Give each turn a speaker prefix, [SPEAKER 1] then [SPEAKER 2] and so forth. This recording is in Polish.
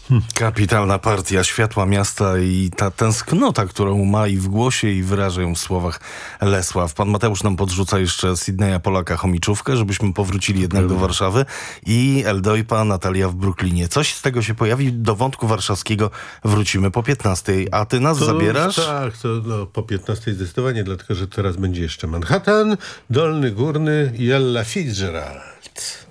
[SPEAKER 1] Kapitalna partia, światła miasta i ta tęsknota, którą ma i w głosie, i wyraża ją w słowach Lesław. Pan Mateusz nam podrzuca jeszcze Sydneya Polaka chomiczówkę, żebyśmy powrócili jednak do Warszawy, i Eldojpa Natalia w Brooklynie. Coś z tego się pojawi. Do wątku warszawskiego wrócimy po 15. A ty nas zabierasz?
[SPEAKER 2] Tak, po 15 zdecydowanie, dlatego że teraz będzie jeszcze Manhattan, Dolny Górny i Ella Fitzgerald.